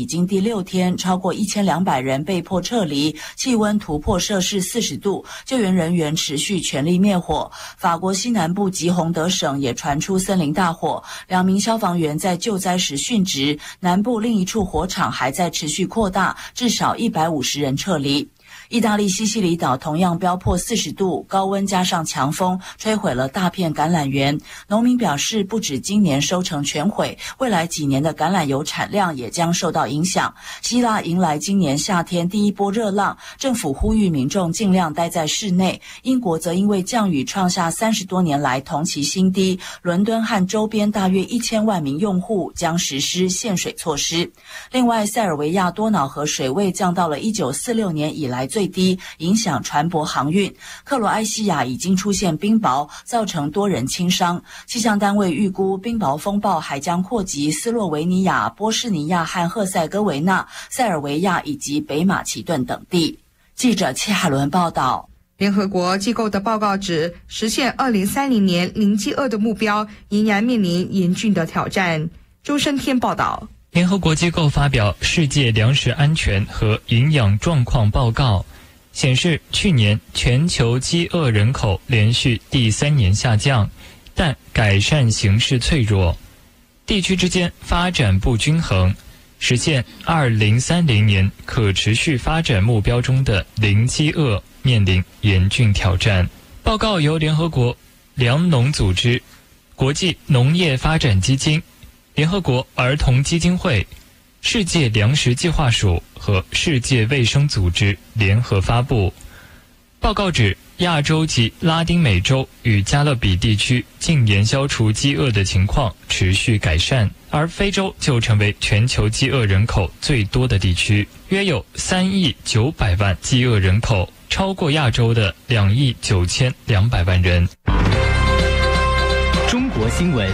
已经第6天，超过1200人被迫撤离，气温突破摄氏40度，救援人员持续全力灭火。法国西南部吉洪德省也传出森林大火，2名消防员在救灾时殉职，南部另一处火场还在持续扩大，至少150人撤离。意大利西西里岛同样飙破40度，高温加上强风，摧毁了大片橄榄园。农民表示，不止今年收成全毁，未来几年的橄榄油产量也将受到影响。希腊迎来今年夏天第一波热浪，政府呼吁民众尽量待在室内。英国则因为降雨创下30多年来同期新低，伦敦和周边大约1000万名用户将实施限水措施。另外，塞尔维亚多瑙河水位降到了1946年以来最低，影响船舶航运。克罗埃西亚已经出现冰雹，造成多人轻伤。气象单位预估，冰雹风暴还将扩及斯洛维尼亚、波士尼亚和赫塞哥维纳、塞尔维亚以及北马其顿等地。记者戚海伦报道。 联合国机构的报告指，实现2030年零饥饿的目标仍然面临严峻的挑战。周生天报道。 联合国机构发表《世界粮食安全和营养状况报告》，显示去年全球饥饿人口连续第3年下降，但改善形势脆弱，地区之间发展不均衡，实现2030年可持续发展目标中的零饥饿面临严峻挑战。报告由联合国粮农组织、国际农业发展基金、联合国儿童基金会、世界粮食计划署和世界卫生组织联合发布。报告指，亚洲及拉丁美洲与加勒比地区近年消除饥饿的情况持续改善，而非洲就成为全球饥饿人口最多的地区，约有3亿900万饥饿人口，超过亚洲的2亿9200万人。 中国新闻。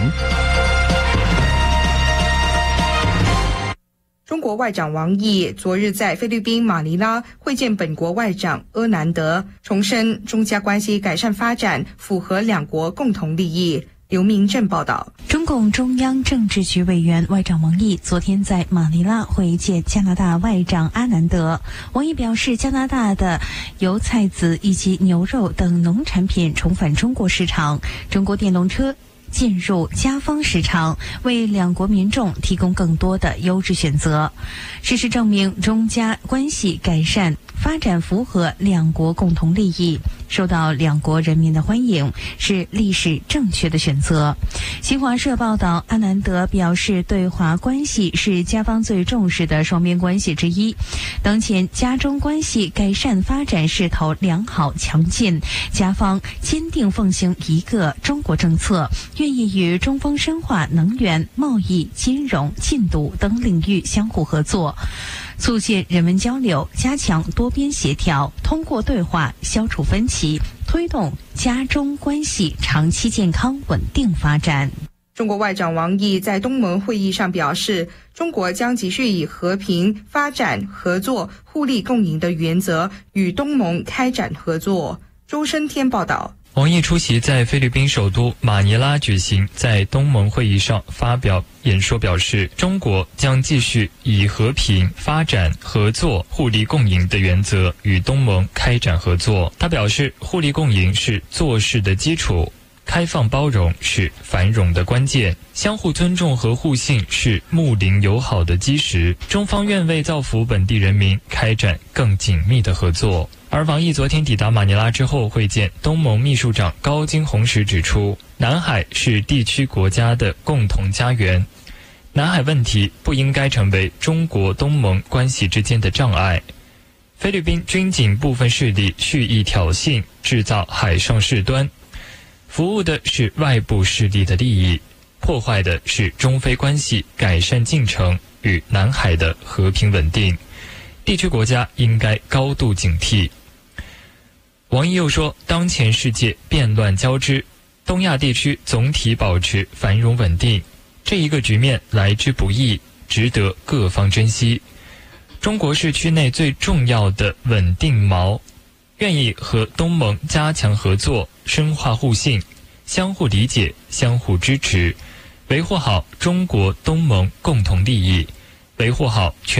中国外长王毅昨日在菲律宾马尼拉会见本国外长阿南德，重申中加关系改善发展符合两国共同利益。刘明正报道。 中共中央政治局委员外长王毅昨天在马尼拉会见加拿大外长阿南德。王毅表示，加拿大的油菜籽以及牛肉等农产品重返中国市场，中国电动车进入加方市场，为两国民众提供更多的优质选择。事实证明，中加关系改善发展符合两国共同利益，受到两国人民的欢迎，是历史正确的选择。新华社报道，阿南德表示，对华关系是加方最重视的双边关系之一。当前加中关系改善发展势头良好强劲，加方坚定奉行一个中国政策，愿意与中方深化能源、贸易、金融、禁毒等领域相互合作，促进人文交流，加强多边协调，通过对话消除分歧，推动加中关系长期健康稳定发展。 中国外长王毅在东盟会议上表示，中国将继续以和平、发展、合作、互利共赢的原则与东盟开展合作。周生天报道。 王毅出席在菲律宾首都马尼拉举行在东盟会议上发表演说，表示中国将继续以和平、发展、合作、互利共赢的原则与东盟开展合作。他表示，互利共赢是做事的基础，开放包容是繁荣的关键，相互尊重和互信是睦邻友好的基石。中方愿为造福本地人民开展更紧密的合作。而王毅昨天抵达马尼拉之后会见东盟秘书长高金红时指出，南海是地区国家的共同家园，南海问题不应该成为中国东盟关系之间的障碍。菲律宾军警部分势力蓄意挑衅，制造海上事端，服务的是外部势力的利益，破坏的是中菲关系改善进程与南海的和平稳定，地区国家应该高度警惕。王毅又说，当前世界变乱交织，东亚地区总体保持繁荣稳定，这一个局面来之不易，值得各方珍惜。中国是区内最重要的稳定锚，愿意和东盟加强合作，深化互信，相互理解，相互支持，维护好中国东盟共同利益，维护好全